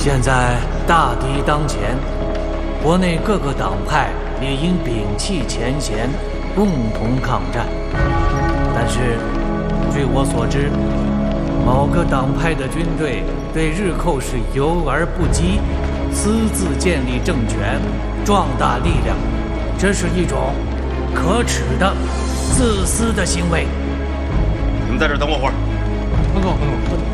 现在大敌当前，国内各个党派也应摒弃前嫌，共同抗战。但是，据我所知，某个党派的军队对日寇是游而不击，私自建立政权，壮大力量，这是一种可耻的、自私的行为。 你们在这儿等我会儿。 不走。